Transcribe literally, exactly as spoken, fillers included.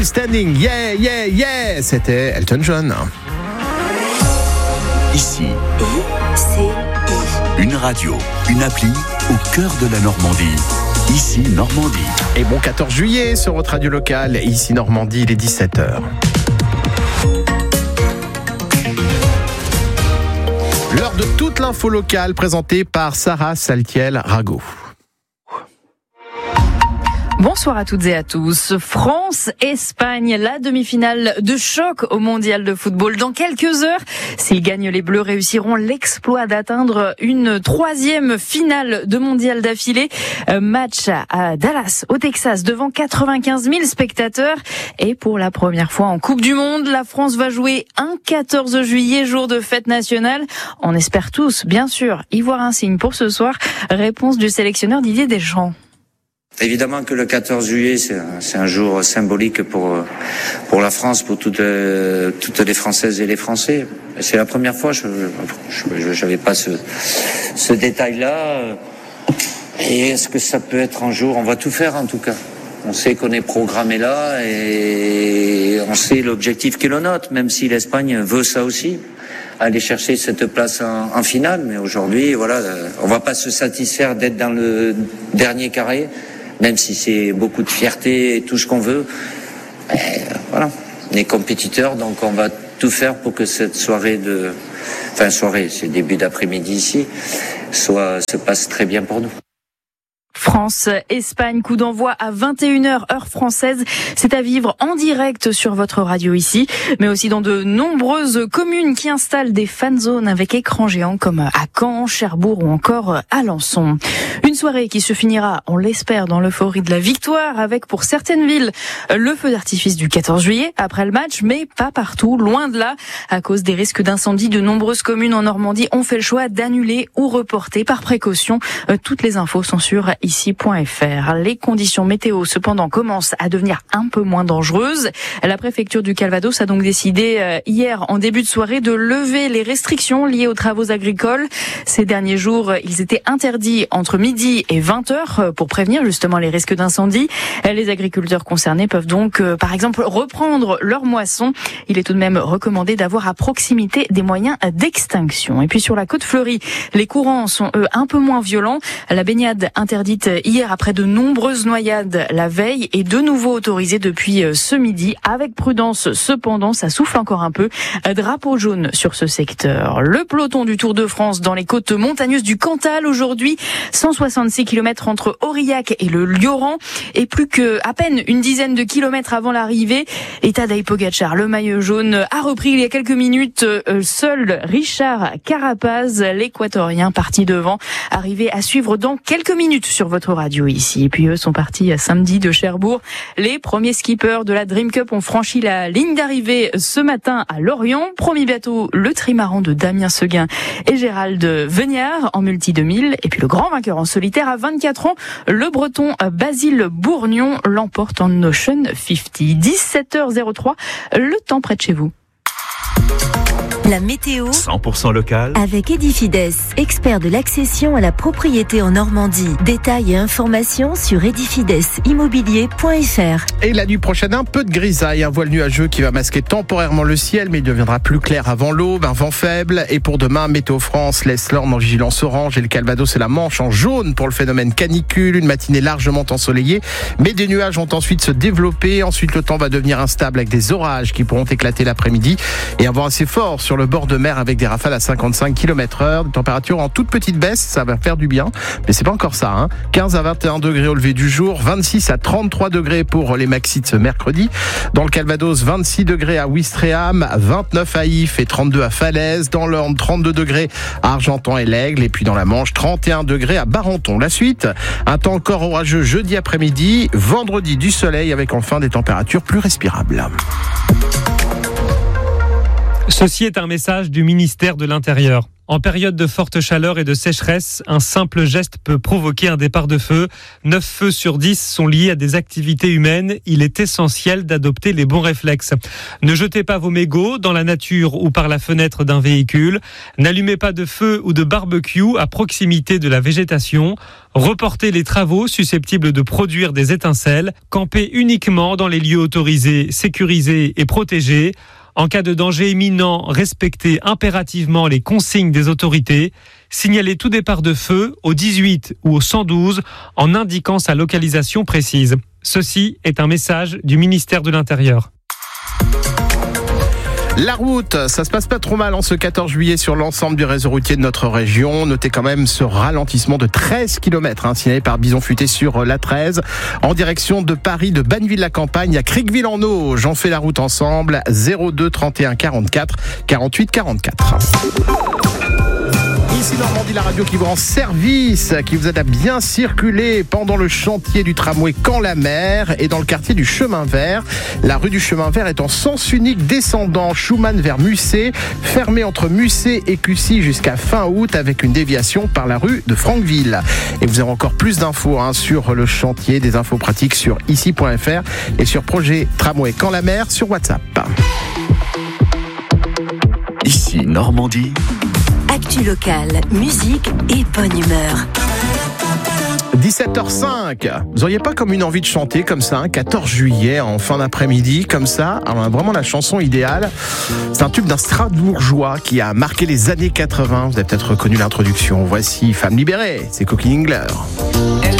Standing. Yeah, yeah, yeah. C'était Elton John. Ici, une radio, une appli au cœur de la Normandie. Ici, Normandie. Et bon quatorze juillet sur votre radio locale. Ici, Normandie, il est dix-sept heures. L'heure de toute l'info locale présentée par Sarah Saltiel-Rago. Bonsoir à toutes et à tous. France-Espagne, la demi-finale de choc au mondial de football. Dans quelques heures, s'ils gagnent, les Bleus réussiront l'exploit d'atteindre une troisième finale de mondial d'affilée. Match à Dallas, au Texas, devant quatre-vingt-quinze mille spectateurs. Et pour la première fois en Coupe du Monde, la France va jouer un quatorze juillet, jour de fête nationale. On espère tous, bien sûr, y voir un signe pour ce soir. Réponse du sélectionneur Didier Deschamps. Évidemment que le quatorze juillet, c'est un, c'est un jour symbolique pour pour la France, pour toutes toutes les Françaises et les Français. C'est la première fois, je je j'avais pas ce ce détail-là. Et est-ce que ça peut être un jour ? On va tout faire en tout cas. On sait qu'on est programmé là et on sait l'objectif qui est le nôtre, même si l'Espagne veut ça aussi, aller chercher cette place en, en finale. Mais aujourd'hui, voilà, on va pas se satisfaire d'être dans le dernier carré. Même si c'est beaucoup de fierté et tout ce qu'on veut, mais voilà, on est compétiteurs, donc on va tout faire pour que cette soirée de, enfin soirée, c'est début d'après-midi ici, soit se passe très bien pour nous. France-Espagne, coup d'envoi à vingt et une heures heure française. C'est à vivre en direct sur votre radio ici, mais aussi dans de nombreuses communes qui installent des fan zones avec écran géant comme à Caen, Cherbourg ou encore Alençon. Une soirée qui se finira, on l'espère, dans l'euphorie de la victoire avec pour certaines villes le feu d'artifice du quatorze juillet après le match, mais pas partout, loin de là. À cause des risques d'incendie, de nombreuses communes en Normandie ont fait le choix d'annuler ou reporter par précaution. Toutes les infos sont sur ici point f r. Les conditions météo, cependant, commencent à devenir un peu moins dangereuses. La préfecture du Calvados a donc décidé hier, en début de soirée, de lever les restrictions liées aux travaux agricoles. Ces derniers jours, ils étaient interdits entre midi et vingt heures pour prévenir justement les risques d'incendie. Les agriculteurs concernés peuvent donc, par exemple, reprendre leur moisson. Il est tout de même recommandé d'avoir à proximité des moyens d'extinction. Et puis sur la côte fleurie, les courants sont, eux, un peu moins violents. La baignade interdite hier après de nombreuses noyades la veille est de nouveau autorisée depuis ce midi. Avec prudence, cependant, ça souffle encore un peu. Drapeau jaune sur ce secteur. Le peloton du Tour de France dans les côtes montagneuses du Cantal aujourd'hui, cent soixante-six kilomètres entre Aurillac et le Lioran, et plus que à peine une dizaine de kilomètres avant l'arrivée. Et Tadej Pogačar, le maillot jaune, a repris il y a quelques minutes. Seul Richard Carapaz, l'équatorien, parti devant, arrivé à suivre dans quelques minutes sur votre radio ici. Et puis eux sont partis samedi de Cherbourg. Les premiers skippers de la Dream Cup ont franchi la ligne d'arrivée ce matin à Lorient. Premier bateau, le trimaran de Damien Seguin et Gérald Veniard en multi deux mille. Et puis le grand vainqueur en solitaire à vingt-quatre ans, le breton Basile Bourgnon, l'emporte en Ocean cinquante. dix-sept heures trois, le temps près de chez vous. La météo cent pour cent local avec Edifides, expert de l'accession à la propriété en Normandie. Détails et informations sur edifides immobilier point f r. Et la nuit prochaine, un peu de grisaille, un voile nuageux qui va masquer temporairement le ciel, mais il deviendra plus clair avant l'aube, un vent faible. Et pour demain, Météo France laisse l'Orne en vigilance orange et le Calvados et la Manche en jaune pour le phénomène canicule. Une matinée largement ensoleillée, mais des nuages vont ensuite se développer. Ensuite, le temps va devenir instable avec des orages qui pourront éclater l'après-midi et un vent assez fort sur le bord de mer avec des rafales à cinquante-cinq kilomètres heure, des températures en toute petite baisse, ça va faire du bien, mais c'est pas encore ça, hein. quinze à vingt et un degrés au lever du jour, vingt-six à trente-trois degrés pour les maxis de ce mercredi. Dans le Calvados, vingt-six degrés à Ouistreham, vingt-neuf à Ifs et trente-deux à Falaise. Dans l'Orne, trente-deux degrés à Argentan et l'Aigle. Et puis dans la Manche, trente et un degrés à Barenton. La suite, un temps encore orageux jeudi après-midi, vendredi du soleil avec enfin des températures plus respirables. Ceci est un message du ministère de l'Intérieur. En période de forte chaleur et de sécheresse, un simple geste peut provoquer un départ de feu. neuf feux sur dix sont liés à des activités humaines. Il est essentiel d'adopter les bons réflexes. Ne jetez pas vos mégots dans la nature ou par la fenêtre d'un véhicule. N'allumez pas de feu ou de barbecue à proximité de la végétation. Reportez les travaux susceptibles de produire des étincelles. Campez uniquement dans les lieux autorisés, sécurisés et protégés. En cas de danger imminent, respectez impérativement les consignes des autorités. Signalez tout départ de feu au dix-huit ou au cent douze en indiquant sa localisation précise. Ceci est un message du ministère de l'Intérieur. La route, ça se passe pas trop mal en ce quatorze juillet sur l'ensemble du réseau routier de notre région. Notez quand même ce ralentissement de treize kilomètres hein, signalé par Bison Futé sur l'A treize en direction de Paris, de Banneville-la-Campagne à Cricqueville-en-Auge. J'en fais la route ensemble, zéro deux trente et un quarante-quatre quarante-huit quarante-quatre. Ici Normandie, la radio qui vous rend service, qui vous aide à bien circuler pendant le chantier du tramway Caen-la-Mer et dans le quartier du Chemin Vert. La rue du Chemin Vert est en sens unique descendant Schumann vers Musset, fermée entre Musset et Cussy jusqu'à fin août avec une déviation par la rue de Franqueville. Et vous avez encore plus d'infos hein, sur le chantier, des infos pratiques sur ici point f r et sur projet tramway Caen-la-Mer sur WhatsApp. Ici Normandie. Actu locale, musique et bonne humeur. dix-sept heures cinq. Vous auriez pas comme une envie de chanter comme ça, un quatorze juillet en fin d'après-midi, comme ça? Alors, vraiment la chanson idéale. C'est un tube d'un Strasbourgeois qui a marqué les années quatre-vingts. Vous avez peut-être reconnu l'introduction. Voici Femme libérée, c'est Cookie Ingler.